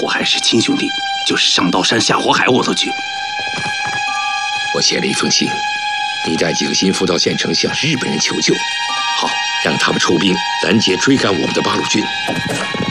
火海是亲兄弟，就是上刀山下火海我都去。 我写了一封信，你带几个心腹到县城向日本人求救。好，让他们出兵拦截追赶我们的八路军。